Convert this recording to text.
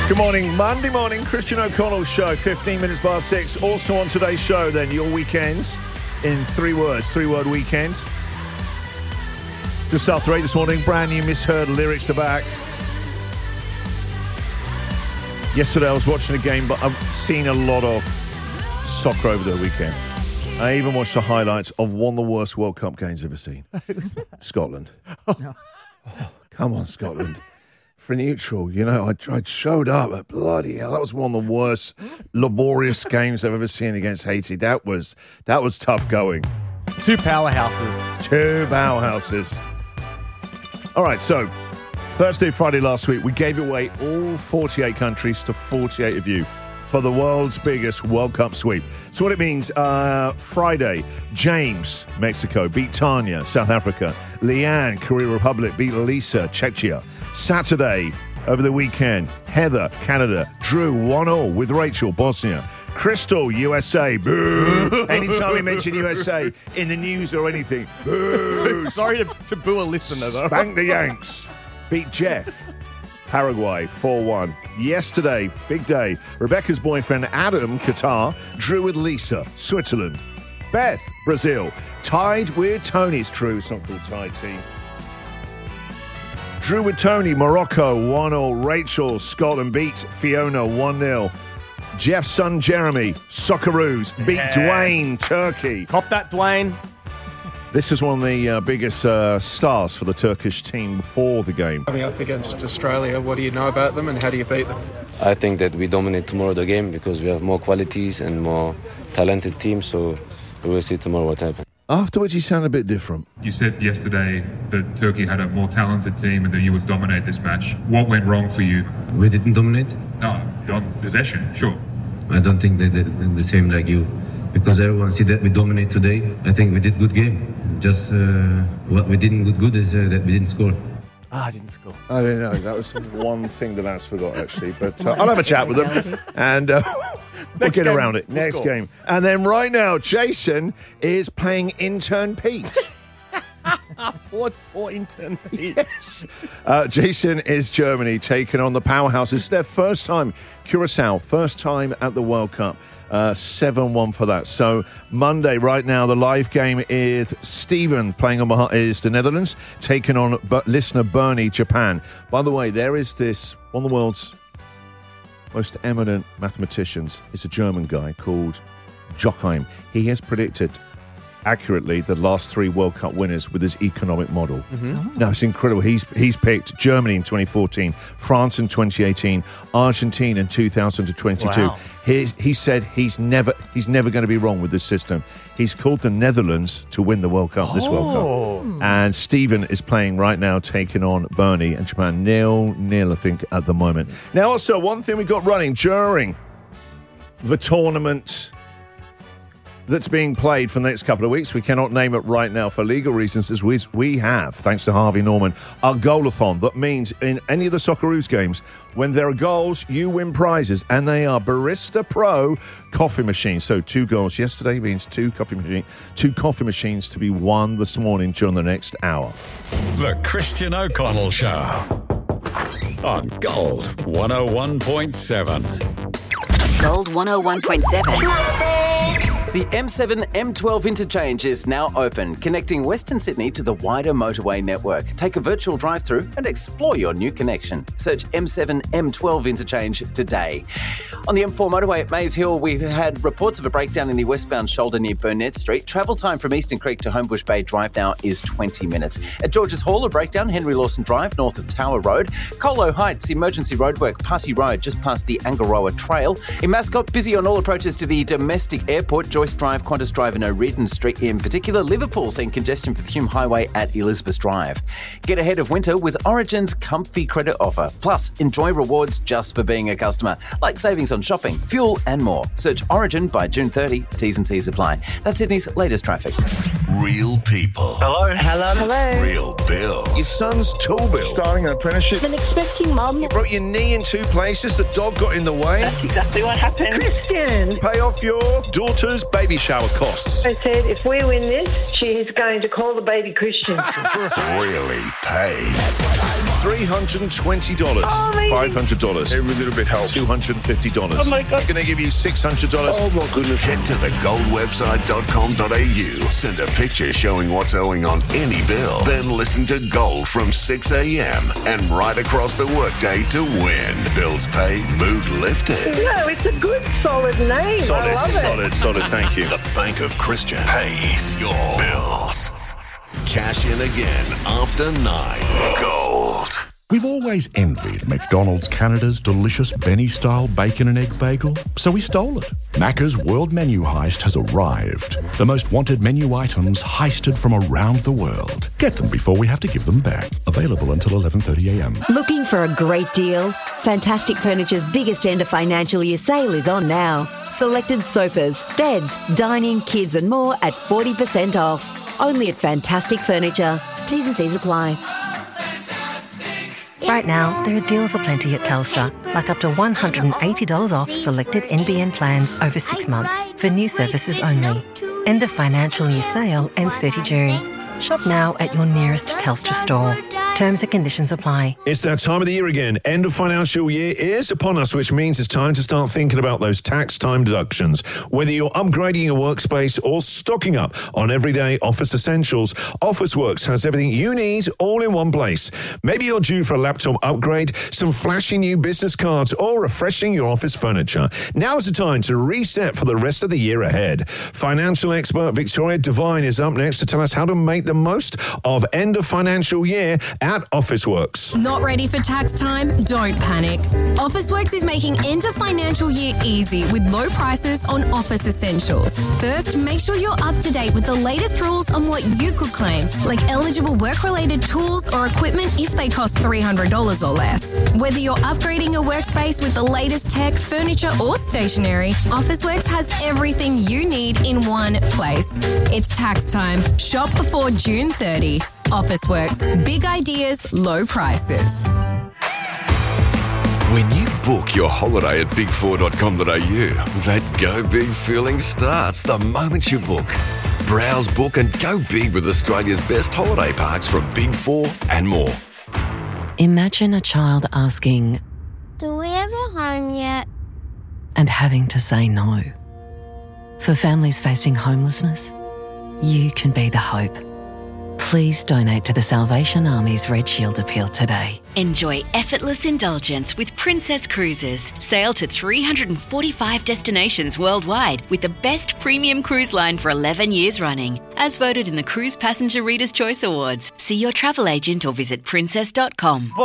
Good morning. Monday morning, Christian O'Connell Show, 15 minutes past 6. Also on today's show, then, your weekends in 3 words. 3-word weekend. Just after 8 this morning, brand new Misheard lyrics are back. Yesterday I was watching a game, but I've seen a lot of soccer over the weekend. I even watched the highlights of one of the worst World Cup games I've ever seen. Who was that? Scotland. Oh, come on, Scotland. For neutral, you know, I showed up, but bloody hell, that was one of the worst, laborious games I've ever seen against Haiti. That was tough going. 2 powerhouses. 2 powerhouses. All right, so Thursday, Friday last week, we gave away all 48 countries to 48 of you for the world's biggest World Cup sweep. So what it means, Friday, James, Mexico, beat Tanya, South Africa. Leanne, Korea Republic, beat Lisa, Czechia. Saturday, over the weekend, Heather, Canada, Drew 1-0 with Rachel, Bosnia. Crystal, USA, boo. Anytime we mention USA in the news or anything, boo. Sorry to boo a listener, though. Spank the Yanks. Beat Jeff, Paraguay, 4-1. Yesterday, big day, Rebecca's boyfriend Adam, Qatar, drew with Lisa, Switzerland. Beth, Brazil, tied with Tony. It's true, it's not called tied team. Drew with Tony, Morocco, 1-0. Rachel, Scotland beat Fiona, 1-0. Jeff's son, Jeremy, Socceroos, beat Dwayne, Turkey. Cop that, Dwayne. This is one of the biggest stars for the Turkish team before the game. Coming up against Australia, what do you know about them and how do you beat them? I think that we dominate tomorrow the game because we have more qualities and more talented teams, so we will see tomorrow what happens. Afterwards, he sounded a bit different. You said yesterday that Turkey had a more talented team and that you would dominate this match. What went wrong for you? We didn't dominate. No, on possession, sure. I don't think they're the same like you. Because everyone see that we dominate today. I think we did good game. Just what we didn't good is that we didn't score. I didn't score. I don't know. That was one thing that Ants forgot, actually. But I'll have a chat with them. And we'll get around it. Next game. And then right now, Jason is playing intern Pete. Poor intern Pete. Yes. Jason is Germany taking on the powerhouse. It's their first time, Curacao, first time at the World Cup. 7-1 for that. So Monday, right now, the live game is Stephen playing on behalf is the Netherlands, taking on listener Bernie, Japan. By the way, there is this, one of the world's most eminent mathematicians. It's a German guy called Joachim. He has predicted accurately the last 3 World Cup winners with his economic model. Mm-hmm. No, it's incredible. He's picked Germany in 2014, France in 2018, Argentina in 2022. Wow. He said he's never going to be wrong with this system. He's called the Netherlands to win the World Cup, this World Cup. And Stephen is playing right now, taking on Bernie and Japan. 0-0, I think, at the moment. Now, also, one thing we got running during the tournament that's being played for the next couple of weeks. We cannot name it right now for legal reasons, as we have, thanks to Harvey Norman, our goal-a-thon. That means in any of the Socceroos games, when there are goals, you win prizes, and they are Barista Pro coffee machines. So 2 goals yesterday means 2 coffee machines to be won this morning during the next hour. The Christian O'Connell Show on Gold 101.7. Gold 101.7. The M7 M12 interchange is now open, connecting Western Sydney to the wider motorway network. Take a virtual drive-through and explore your new connection. Search M7 M12 interchange today. On the M4 motorway at Maze Hill, we've had reports of a breakdown in the westbound shoulder near Burnett Street. Travel time from Eastern Creek to Homebush Bay Drive now is 20 minutes. At Georges Hall, a breakdown, Henry Lawson Drive, north of Tower Road. Colo Heights, emergency roadwork, Putty Road, just past the Angaroa Trail. In Mascot, busy on all approaches to the domestic airport, Joyce Drive, Qantas Drive and O'Riordan Street. In particular, Liverpool seeing congestion for the Hume Highway at Elizabeth Drive. Get ahead of winter with Origin's comfy credit offer. Plus, enjoy rewards just for being a customer, like savings on shopping, fuel and more. Search Origin by June 30. T's and C's apply. That's Sydney's latest traffic. Real people. Hello. Real bills. Your son's tool bill. Starting an apprenticeship. An expecting mum. You broke your knee in 2 places. The dog got in the way. That's exactly what happened. Christian. Pay off your daughter's baby shower costs. I said, if we win this, she is going to call the baby Christian. Really pay. $320. $500. Every little bit helps. $250. Oh, my God. I'm going to give you $600. Oh, my goodness. Head to thegoldwebsite.com.au. Send a picture showing what's owing on any bill. Then listen to Gold from 6 a.m. and right across the workday to win. Bills paid, mood lifted. No, it's a good, solid name. I love it. Solid. Thank you. The Bank of Christian pays your bills. Cash in again after 9. Gold. We've always envied McDonald's Canada's delicious Benny-style bacon and egg bagel, so we stole it. Macca's World Menu Heist has arrived. The most wanted menu items heisted from around the world. Get them before we have to give them back. Available until 11:30 a.m. Looking for a great deal? Fantastic Furniture's biggest end of financial year sale is on now. Selected sofas, beds, dining, kids and more at 40% off. Only at Fantastic Furniture. T's and C's apply. Right now, there are deals aplenty at Telstra, like up to $180 off selected NBN plans over 6 months for new services only. End of financial year sale ends 30 June. Shop now at your nearest Telstra store. Terms and conditions apply. It's that time of the year again. End of financial year is upon us, which means it's time to start thinking about those tax time deductions. Whether you're upgrading your workspace or stocking up on everyday office essentials, Officeworks has everything you need all in one place. Maybe you're due for a laptop upgrade, some flashy new business cards, or refreshing your office furniture. Now's the time to reset for the rest of the year ahead. Financial expert Victoria Devine is up next to tell us how to make the most of end of financial year at Officeworks. Not ready for tax time? Don't panic. Officeworks is making end of financial year easy with low prices on office essentials. First, make sure you're up to date with the latest rules on what you could claim, like eligible work-related tools or equipment if they cost $300 or less. Whether you're upgrading your workspace with the latest tech, furniture or stationery, Officeworks has everything you need in one place. It's tax time. Shop before June 30. Officeworks. Big ideas, low prices. When you book your holiday at big4.com.au, that go big feeling starts the moment you book. Browse, book and go big with Australia's best holiday parks from Big 4 and more. Imagine a child asking, "Do we have a home yet?" and having to say no. For families facing homelessness, you can be the hope. Please donate to the Salvation Army's Red Shield Appeal today. Enjoy effortless indulgence with Princess Cruises. Sail to 345 destinations worldwide with the best premium cruise line for 11 years running. As voted in the Cruise Passenger Reader's Choice Awards. See your travel agent or visit princess.com.